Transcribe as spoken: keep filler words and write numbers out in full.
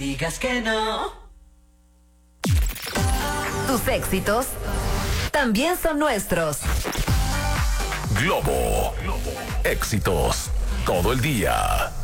Digas que no. Tus éxitos también son nuestros. Globo. Éxitos todo el día.